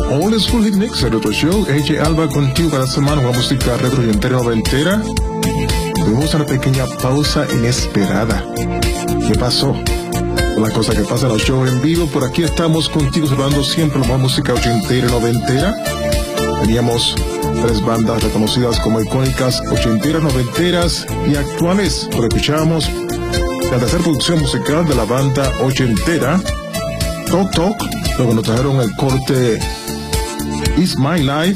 Old School Hit Mix, el otro show. AJ Alba contigo cada semana, una música retro y entera noventera. Tuvimos una pequeña pausa inesperada. ¿Qué pasó? La cosa que pasa en los shows en vivo. Por aquí estamos contigo, hablando siempre la más música ochentera y noventera. Teníamos 3 bandas reconocidas como icónicas, ochenteras, noventeras y actuales. Pero escuchábamos la tercera producción musical de la banda ochentera, Talk Talk. Luego nos trajeron el corte It's My Life,